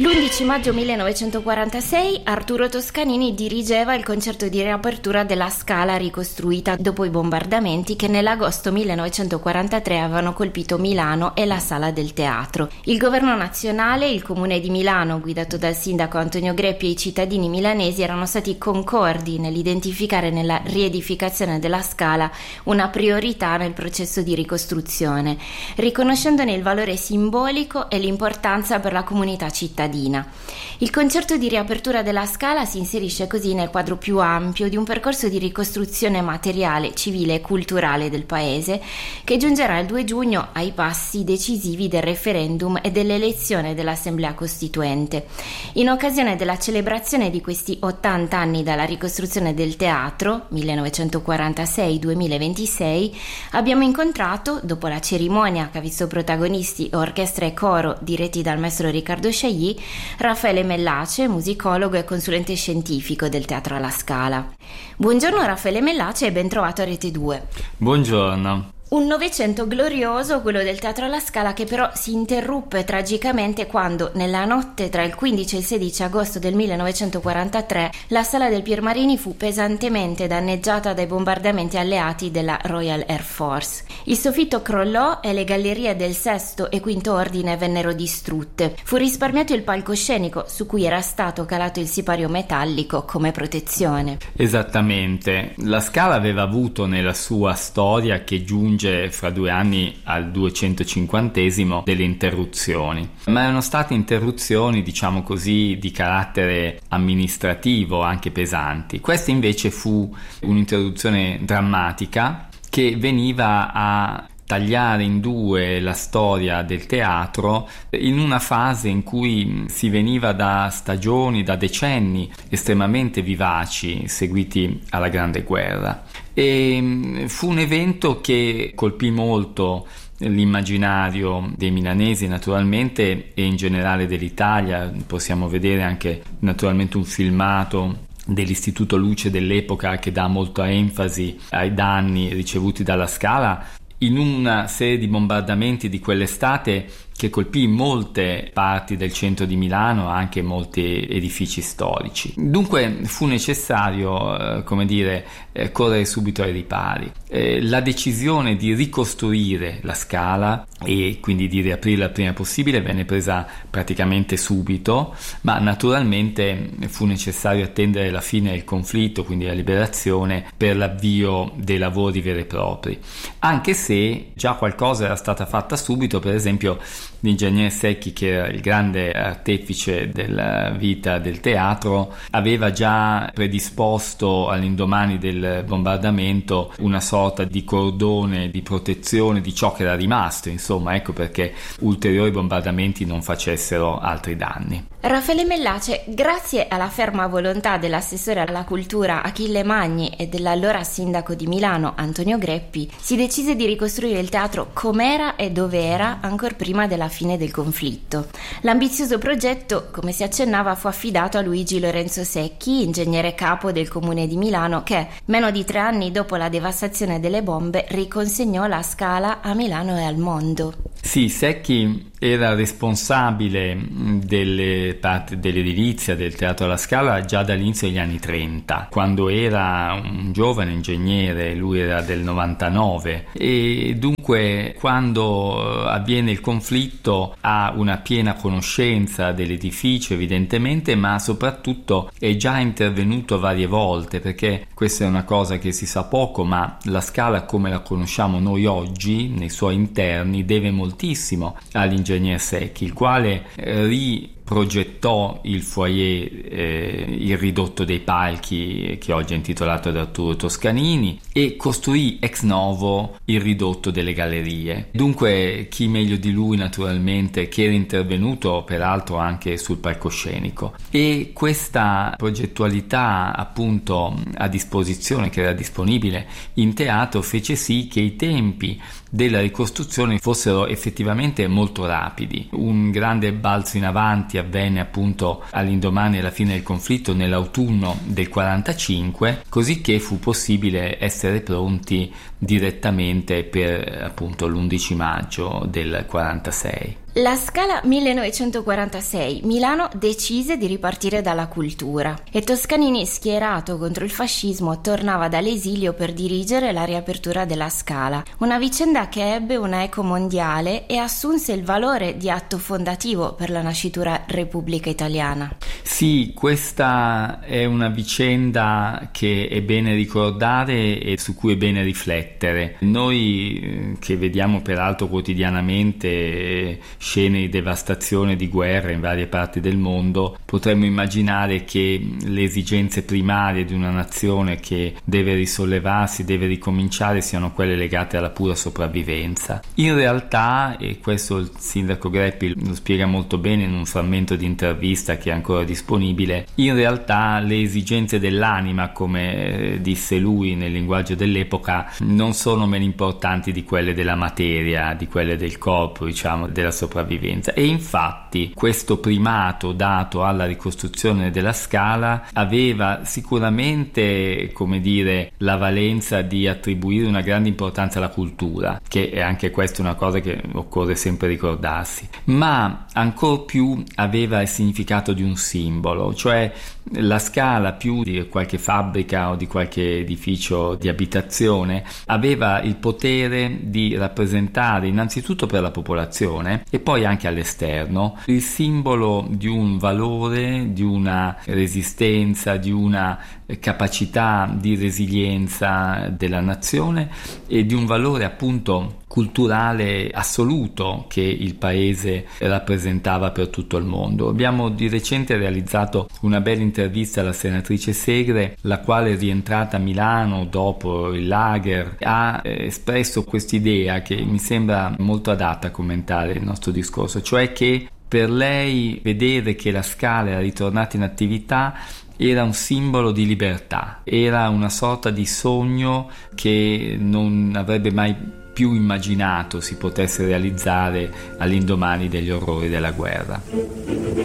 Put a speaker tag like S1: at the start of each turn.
S1: L'11 maggio 1946 Arturo Toscanini dirigeva il concerto di riapertura della Scala ricostruita dopo i bombardamenti che nell'agosto 1943 avevano colpito Milano e la Sala del Teatro. Il governo nazionale, il comune di Milano, guidato dal sindaco Antonio Greppi, e i cittadini milanesi erano stati concordi nell'identificare nella riedificazione della Scala una priorità nel processo di ricostruzione, riconoscendone il valore simbolico e l'importanza per la comunità cittadina. Il concerto di riapertura della Scala si inserisce così nel quadro più ampio di un percorso di ricostruzione materiale, civile e culturale del paese che giungerà il 2 giugno ai passi decisivi del referendum e dell'elezione dell'Assemblea Costituente. In occasione della celebrazione di questi 80 anni dalla ricostruzione del teatro, 1946-2026, abbiamo incontrato, dopo la cerimonia che ha visto protagonisti orchestra e coro diretti dal maestro Riccardo Chailly, Raffaele Mellace, musicologo e consulente scientifico del Teatro alla Scala. Buongiorno Raffaele Mellace e ben trovato a Rete 2.
S2: Buongiorno.
S1: Un Novecento glorioso, quello del Teatro alla Scala, che però si interruppe tragicamente quando, nella notte tra il 15 e il 16 agosto del 1943, la Sala del Pier Marini fu pesantemente danneggiata dai bombardamenti alleati della Royal Air Force. Il soffitto crollò e le gallerie del Sesto e Quinto Ordine vennero distrutte. Fu risparmiato il palcoscenico, su cui era stato calato il sipario metallico come protezione.
S2: Esattamente. La Scala aveva avuto nella sua storia, che giunge fra 2 anni al 250esimo, delle interruzioni, ma erano state interruzioni, diciamo così, di carattere amministrativo, anche pesanti. Questa invece fu un'interruzione drammatica che veniva a tagliare in due la storia del teatro in una fase in cui si veniva da stagioni, da decenni estremamente vivaci seguiti alla Grande Guerra, e fu un evento che colpì molto l'immaginario dei milanesi naturalmente e in generale dell'Italia. Possiamo vedere anche naturalmente un filmato dell'Istituto Luce dell'epoca che dà molta enfasi ai danni ricevuti dalla Scala in una serie di bombardamenti di quell'estate che colpì molte parti del centro di Milano, anche molti edifici storici. Dunque fu necessario, correre subito ai ripari. La decisione di ricostruire la Scala e quindi di riaprirla il prima possibile venne presa praticamente subito, ma naturalmente fu necessario attendere la fine del conflitto, quindi la liberazione, per l'avvio dei lavori veri e propri. Anche se già qualcosa era stata fatta subito, per esempio l'ingegner Secchi, che era il grande artefice della vita del teatro, aveva già predisposto all'indomani del bombardamento una sorta di cordone di protezione di ciò che era rimasto, insomma, ecco perché ulteriori bombardamenti non facessero altri danni.
S1: Raffaele Mellace, grazie alla ferma volontà dell'assessore alla cultura Achille Magni e dell'allora sindaco di Milano Antonio Greppi, si decise di ricostruire il teatro com'era e dove era ancor prima della fine del conflitto. L'ambizioso progetto, come si accennava, fu affidato a Luigi Lorenzo Secchi, ingegnere capo del comune di Milano, che, meno di 3 anni dopo la devastazione delle bombe, riconsegnò la Scala a Milano e al mondo.
S2: Sì, Secchi era responsabile delle parti dell'edilizia del Teatro alla Scala già dall'inizio degli anni 30, quando era un giovane ingegnere. Lui era del 99 e dunque quando avviene il conflitto ha una piena conoscenza dell'edificio evidentemente, ma soprattutto è già intervenuto varie volte, perché questa è una cosa che si sa poco, ma la Scala come la conosciamo noi oggi nei suoi interni deve moltissimo all'ingegner Secchi, il quale progettò il foyer, il ridotto dei palchi, che oggi è intitolato ad Arturo Toscanini, e costruì ex novo il ridotto delle gallerie. Dunque chi meglio di lui, naturalmente, che era intervenuto peraltro anche sul palcoscenico, e questa progettualità appunto a disposizione, che era disponibile in teatro, fece sì che i tempi della ricostruzione fossero effettivamente molto rapidi. Un grande balzo in avanti avvenne appunto all'indomani alla fine del conflitto, nell'autunno del 45, così che fu possibile essere pronti direttamente per appunto l'11 maggio del 46.
S1: La Scala 1946. Milano decise di ripartire dalla cultura e Toscanini, schierato contro il fascismo, tornava dall'esilio per dirigere la riapertura della Scala, una vicenda che ebbe una eco mondiale e assunse il valore di atto fondativo per la nascitura Repubblica Italiana.
S2: Sì, questa è una vicenda che è bene ricordare e su cui è bene riflettere. Noi che vediamo peraltro quotidianamente scene di devastazione, di guerra in varie parti del mondo, potremmo immaginare che le esigenze primarie di una nazione che deve risollevarsi, deve ricominciare, siano quelle legate alla pura sopravvivenza. In realtà, e questo il sindaco Greppi lo spiega molto bene in un frammento di intervista che è ancora disponibile, in realtà le esigenze dell'anima, come disse lui nel linguaggio dell'epoca, non sono meno importanti di quelle della materia, di quelle del corpo, diciamo, della sopravvivenza. E infatti questo primato dato alla ricostruzione della Scala aveva sicuramente, come dire, la valenza di attribuire una grande importanza alla cultura, che è anche questa una cosa che occorre sempre ricordarsi, ma ancor più aveva il significato di un simbolo, cioè la Scala, più di qualche fabbrica o di qualche edificio di abitazione, aveva il potere di rappresentare innanzitutto per la popolazione e poi anche all'esterno il simbolo di un valore, di una resistenza, di una capacità di resilienza della nazione e di un valore appunto culturale assoluto che il paese rappresentava per tutto il mondo. Abbiamo di recente realizzato una bella intervista alla senatrice Segre, la quale, rientrata a Milano dopo il lager, ha espresso quest'idea che mi sembra molto adatta a commentare il nostro discorso, cioè che per lei vedere che la Scala era ritornata in attività era un simbolo di libertà, era una sorta di sogno che non avrebbe mai più immaginato si potesse realizzare all'indomani degli orrori della guerra.